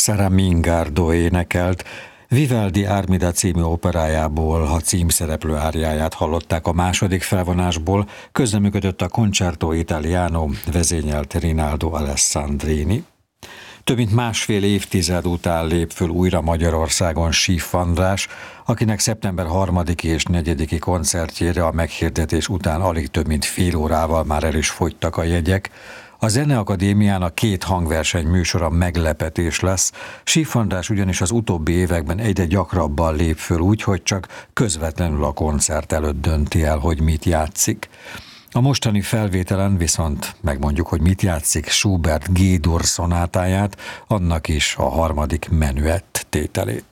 Sarah Mingardo énekelt. Vivaldi Armida című operájából a címszereplő áriáját hallották a második felvonásból, közreműködött a Concerto Italiano, vezényelt Rinaldo Alessandrini. Több mint másfél évtized után lép föl újra Magyarországon Schiff András, akinek szeptember 3. és 4. koncertjére a meghirdetés után alig több mint fél órával már el is fogytak a jegyek. A Zeneakadémián a 2 hangverseny műsora meglepetés lesz. Schiff András ugyanis az utóbbi években egyre gyakrabban lép föl úgy, hogy csak közvetlenül a koncert előtt dönti el, hogy mit játszik. A mostani felvételen viszont megmondjuk, hogy mit játszik Schubert G-dur szonátáját, annak is a 3. menüett tételét.